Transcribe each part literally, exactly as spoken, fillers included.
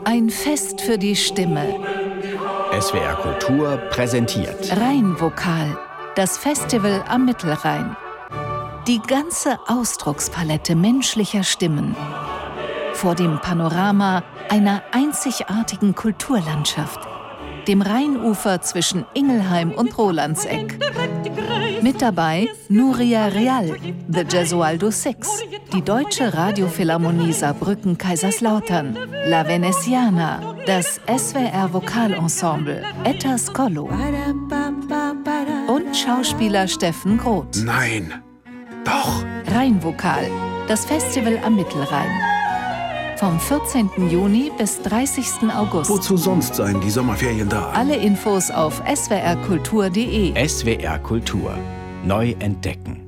Ein Fest für die Stimme. S W R Kultur präsentiert Rheinvokal, das Festival am Mittelrhein. Die ganze Ausdruckspalette menschlicher Stimmen. Vor dem Panorama einer einzigartigen Kulturlandschaft. Dem Rheinufer zwischen Ingelheim und Rolandseck. Mit dabei Nuria Real, The Gesualdo Six, die Deutsche Radiophilharmonie Saarbrücken-Kaiserslautern, La Veneziana, das S W R Vokalensemble Etta Scollo und Schauspieler Steffen Groth. Nein, doch! Rheinvokal, das Festival am Mittelrhein. Vom vierzehnten Juni bis dreißigsten August. Wozu sonst seien die Sommerferien da? Alle Infos auf s w r kultur punkt de. S W R Kultur. Neu entdecken.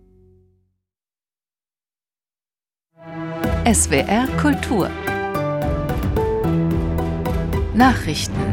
S W R Kultur. Nachrichten.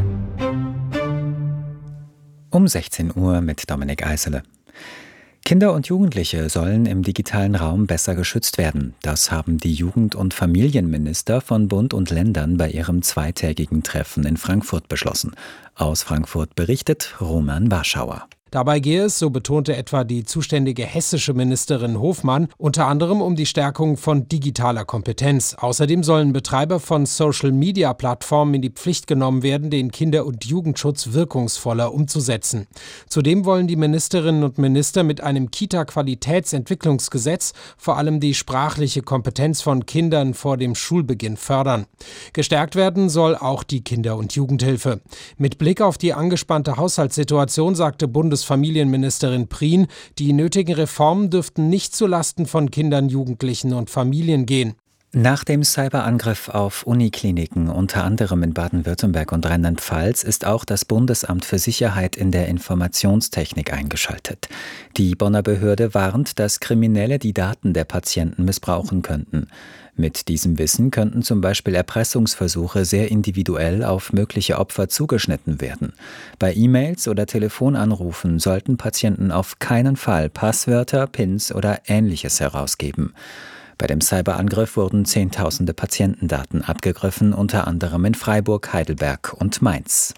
Um sechzehn Uhr mit Dominik Eisele. Kinder und Jugendliche sollen im digitalen Raum besser geschützt werden. Das haben die Jugend- und Familienminister von Bund und Ländern bei ihrem zweitägigen Treffen in Frankfurt beschlossen. Aus Frankfurt berichtet Roman Warschauer. Dabei gehe es, so betonte etwa die zuständige hessische Ministerin Hofmann, unter anderem um die Stärkung von digitaler Kompetenz. Außerdem sollen Betreiber von Social-Media-Plattformen in die Pflicht genommen werden, den Kinder- und Jugendschutz wirkungsvoller umzusetzen. Zudem wollen die Ministerinnen und Minister mit einem Kita-Qualitätsentwicklungsgesetz vor allem die sprachliche Kompetenz von Kindern vor dem Schulbeginn fördern. Gestärkt werden soll auch die Kinder- und Jugendhilfe. Mit Blick auf die angespannte Haushaltssituation sagte Bundes Familienministerin Prien, die nötigen Reformen dürften nicht zulasten von Kindern, Jugendlichen und Familien gehen. Nach dem Cyberangriff auf Unikliniken, unter anderem in Baden-Württemberg und Rheinland-Pfalz, ist auch das Bundesamt für Sicherheit in der Informationstechnik eingeschaltet. Die Bonner Behörde warnt, dass Kriminelle die Daten der Patienten missbrauchen könnten. Mit diesem Wissen könnten zum Beispiel Erpressungsversuche sehr individuell auf mögliche Opfer zugeschnitten werden. Bei E-Mails oder Telefonanrufen sollten Patienten auf keinen Fall Passwörter, Pins oder Ähnliches herausgeben. Bei dem Cyberangriff wurden Zehntausende Patientendaten abgegriffen, unter anderem in Freiburg, Heidelberg und Mainz.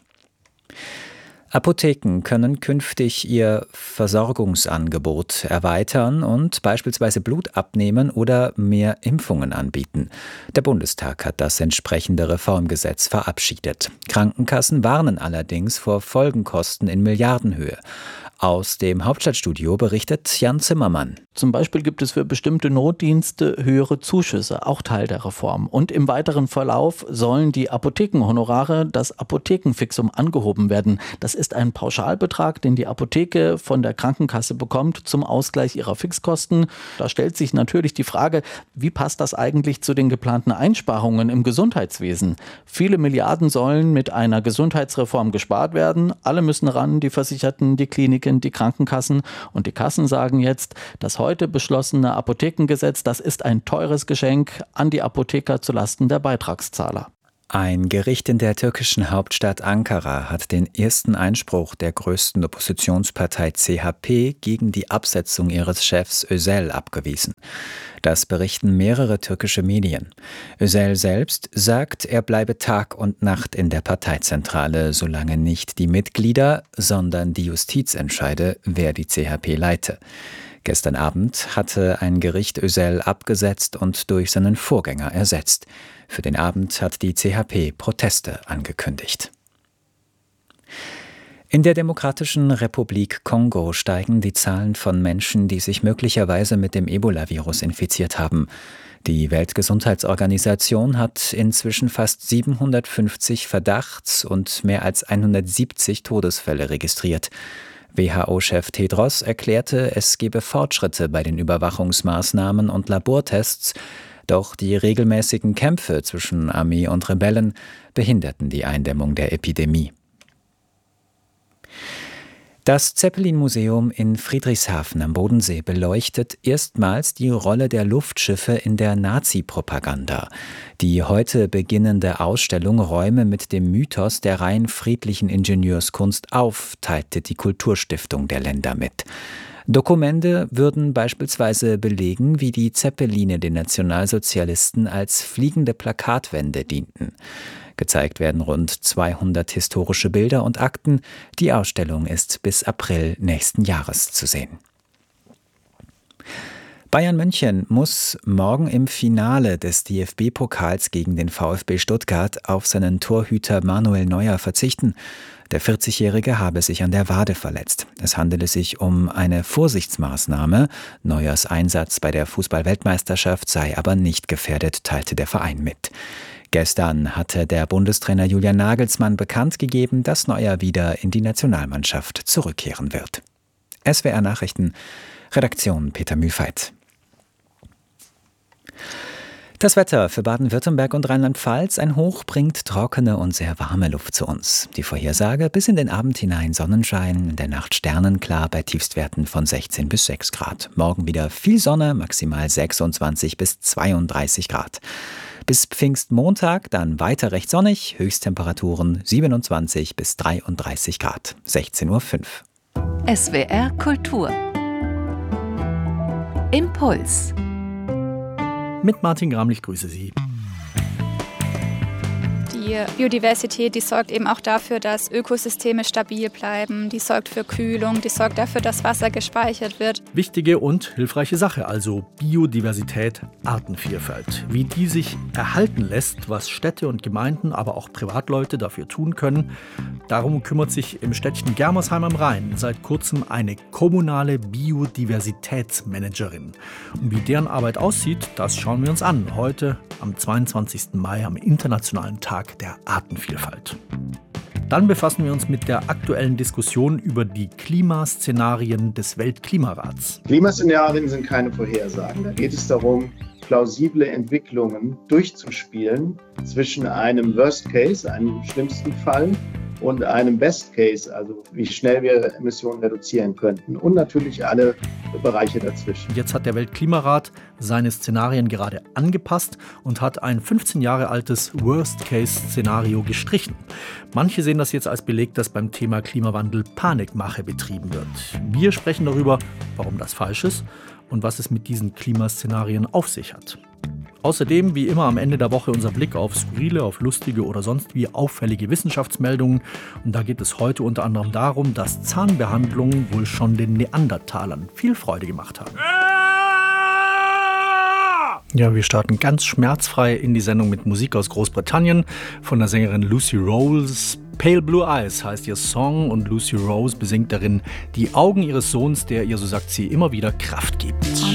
Apotheken können künftig ihr Versorgungsangebot erweitern und beispielsweise Blut abnehmen oder mehr Impfungen anbieten. Der Bundestag hat das entsprechende Reformgesetz verabschiedet. Krankenkassen warnen allerdings vor Folgenkosten in Milliardenhöhe. Aus dem Hauptstadtstudio berichtet Jan Zimmermann. Zum Beispiel gibt es für bestimmte Notdienste höhere Zuschüsse, auch Teil der Reform. Und im weiteren Verlauf sollen die Apothekenhonorare, das Apothekenfixum, angehoben werden. Das ist ein Pauschalbetrag, den die Apotheke von der Krankenkasse bekommt zum Ausgleich ihrer Fixkosten. Da stellt sich natürlich die Frage, wie passt das eigentlich zu den geplanten Einsparungen im Gesundheitswesen? Viele Milliarden sollen mit einer Gesundheitsreform gespart werden. Alle müssen ran, die Versicherten, die Kliniken, die Krankenkassen. Und die Kassen sagen jetzt, das heute beschlossene Apothekengesetz, das ist ein teures Geschenk an die Apotheker zulasten der Beitragszahler. Ein Gericht in der türkischen Hauptstadt Ankara hat den ersten Einspruch der größten Oppositionspartei C H P gegen die Absetzung ihres Chefs Özel abgewiesen. Das berichten mehrere türkische Medien. Özel selbst sagt, er bleibe Tag und Nacht in der Parteizentrale, solange nicht die Mitglieder, sondern die Justiz entscheide, wer die C H P leite. Gestern Abend hatte ein Gericht Özel abgesetzt und durch seinen Vorgänger ersetzt. Für den Abend hat die C H P Proteste angekündigt. In der Demokratischen Republik Kongo steigen die Zahlen von Menschen, die sich möglicherweise mit dem Ebola-Virus infiziert haben. Die Weltgesundheitsorganisation hat inzwischen fast siebenhundertfünfzig Verdachts- und mehr als hundertsiebzig Todesfälle registriert. W H O-Chef Tedros erklärte, es gebe Fortschritte bei den Überwachungsmaßnahmen und Labortests, doch die regelmäßigen Kämpfe zwischen Armee und Rebellen behinderten die Eindämmung der Epidemie. Das Zeppelin-Museum in Friedrichshafen am Bodensee beleuchtet erstmals die Rolle der Luftschiffe in der Nazi-Propaganda. Die heute beginnende Ausstellung Räume mit dem Mythos der rein friedlichen Ingenieurskunst auf, teilte die Kulturstiftung der Länder mit. Dokumente würden beispielsweise belegen, wie die Zeppeline den Nationalsozialisten als fliegende Plakatwände dienten. Gezeigt werden rund zweihundert historische Bilder und Akten. Die Ausstellung ist bis April nächsten Jahres zu sehen. Bayern München muss morgen im Finale des D F B-Pokals gegen den VfB Stuttgart auf seinen Torhüter Manuel Neuer verzichten. Der vierzigjährige habe sich an der Wade verletzt. Es handele sich um eine Vorsichtsmaßnahme. Neuers Einsatz bei der Fußball-Weltmeisterschaft sei aber nicht gefährdet, teilte der Verein mit. Gestern hatte der Bundestrainer Julian Nagelsmann bekannt gegeben, dass Neuer wieder in die Nationalmannschaft zurückkehren wird. S W R Nachrichten, Redaktion Peter Mühlfeit. Das Wetter für Baden-Württemberg und Rheinland-Pfalz. Ein Hoch bringt trockene und sehr warme Luft zu uns. Die Vorhersage: bis in den Abend hinein Sonnenschein, in der Nacht sternenklar bei Tiefstwerten von sechzehn bis sechs Grad. Morgen wieder viel Sonne, maximal sechsundzwanzig bis zweiunddreißig Grad. Bis Pfingstmontag dann weiter recht sonnig, Höchsttemperaturen siebenundzwanzig bis dreiunddreißig Grad. sechzehn Uhr fünf. S W R Kultur. Impuls. Mit Martin Gramlich, ich grüße Sie. Die Biodiversität, die sorgt eben auch dafür, dass Ökosysteme stabil bleiben, die sorgt für Kühlung, die sorgt dafür, dass Wasser gespeichert wird. Wichtige und hilfreiche Sache, also Biodiversität, Artenvielfalt. Wie die sich erhalten lässt, was Städte und Gemeinden, aber auch Privatleute dafür tun können, darum kümmert sich im Städtchen Germersheim am Rhein seit kurzem eine kommunale Biodiversitätsmanagerin. Und wie deren Arbeit aussieht, das schauen wir uns an. Heute am zweiundzwanzigsten Mai, am Internationalen Tag der Artenvielfalt. Dann befassen wir uns mit der aktuellen Diskussion über die Klimaszenarien des Weltklimarats. Klimaszenarien sind keine Vorhersagen. Da geht es darum, plausible Entwicklungen durchzuspielen zwischen einem Worst Case, einem schlimmsten Fall, und einem Best Case, also wie schnell wir Emissionen reduzieren könnten, und natürlich alle Bereiche dazwischen. Jetzt hat der Weltklimarat seine Szenarien gerade angepasst und hat ein fünfzehn Jahre altes Worst-Case-Szenario gestrichen. Manche sehen das jetzt als Beleg, dass beim Thema Klimawandel Panikmache betrieben wird. Wir sprechen darüber, warum das falsch ist und was es mit diesen Klimaszenarien auf sich hat. Außerdem, wie immer am Ende der Woche, unser Blick auf skurrile, auf lustige oder sonst wie auffällige Wissenschaftsmeldungen. Und da geht es heute unter anderem darum, dass Zahnbehandlungen wohl schon den Neandertalern viel Freude gemacht haben. Ja, wir starten ganz schmerzfrei in die Sendung mit Musik aus Großbritannien von der Sängerin Lucy Rose. Pale Blue Eyes heißt ihr Song und Lucy Rose besingt darin die Augen ihres Sohns, der ihr, so sagt sie, immer wieder Kraft gibt.